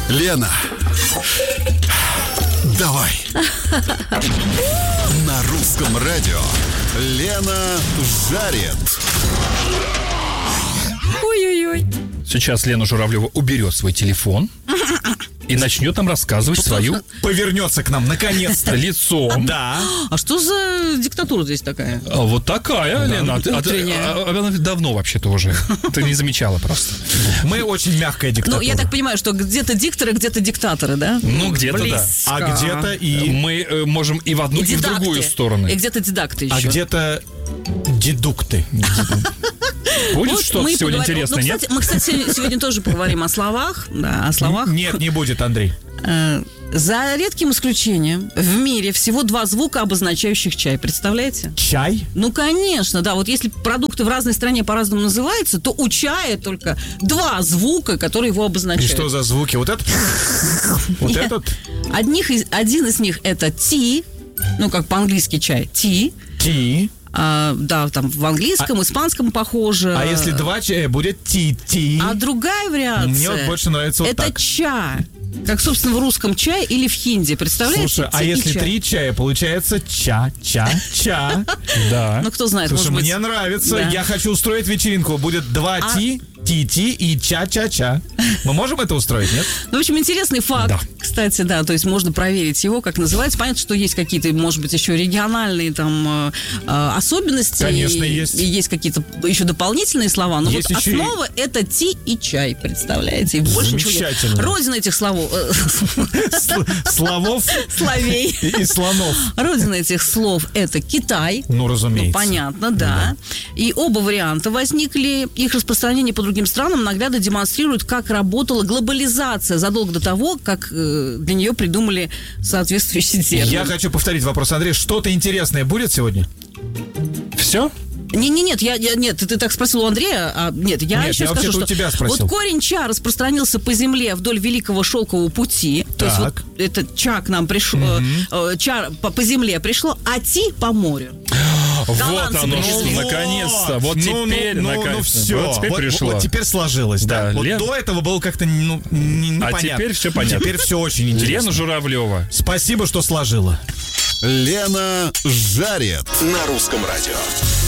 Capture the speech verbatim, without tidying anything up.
Лена, давай. На русском радио Лена жарит. Ой-ой-ой. Сейчас Лена Журавлева уберет свой телефон и начнет нам рассказывать свою... Повернется к нам, наконец-то. Лицом. Да. А что за диктатура здесь такая? А вот такая, да. Лена. А ты, а ты, а, она давно вообще-то уже. Ты не замечала просто. Мы очень мягкая диктатура. Ну, я так понимаю, что где-то дикторы, где-то диктаторы, да? Ну, где-то Близко. да. А где-то и... Мы э, можем и в одну, и, и в другую сторону. И где-то дидакты еще. А где-то дедукты. Будет Вот что-то мы сегодня поговорим. интересное, ну, нет? кстати, мы, кстати, сегодня тоже поговорим о словах. Да, о словах. Нет, не будет, Андрей. Э, За редким исключением в мире всего два звука, обозначающих чай. Представляете? Чай? Ну, конечно, да. Вот если продукты в разной стране по-разному называются, то у чая только два звука, которые его И обозначают. что за звуки? Вот этот? Вот Нет. этот? Одних из, один из них это ти, ну, как по-английски чай, ти. Ти. А, да, там в английском, испанском похоже. А если два чая, будет ти-ти. А другая вариация. Мне вот больше нравится вот это так. ча. Как, собственно, в русском чай или в хинди. Представляете? Слушай, а Ти и если чай. три чая, получается ча-ча-ча. Да. Ну, кто знает, Слушай, может быть... мне нравится. Да. Я хочу устроить вечеринку. Будет два А- ти, ти-ти и ча-ча-ча. Мы можем это устроить, нет? Ну, в общем, интересный факт, Да. кстати, да, то есть можно проверить его, как называется. Понятно, что есть какие-то, может быть, еще региональные там э, э, особенности. Конечно, и, есть. И есть какие-то еще дополнительные слова, но Есть вот еще и- основа это ти и чай, представляете? И больше ничего нет. Замечательно. Родина этих словов... э, Сл- Словов Словей. и и слонов. Родина этих слов это Китай. Ну, разумеется. Понятно, да. И оба варианта возникли. Их распространение по другим странам наглядно демонстрирует, как работала глобализация задолго до того, как э, для нее придумали соответствующий термин. Я хочу повторить вопрос, Андрей. Что-то интересное будет сегодня? Все? Не, не, нет, я, я, нет, ты, ты так спросил у Андрея, а нет, я Нет, еще я скажу, вообще-то что у тебя спросил. вот корень ча распространился по земле вдоль Великого Шелкового пути. То есть вот Так. этот ча к нам пришло, э, ча по, по земле пришло, а ти по морю. Вот Голландцы оно привезли. что, наконец-то. Вот Ну, теперь, ну, ну, наконец-то. ну, все. Вот теперь вот, пришло. вот теперь сложилось, да. Да, Вот Лен- до этого было как-то ну, не- непонятно. теперь всё понятно. Теперь все очень интересно. Лена Журавлева. Спасибо, что сложила. Лена жарит. На русском радио.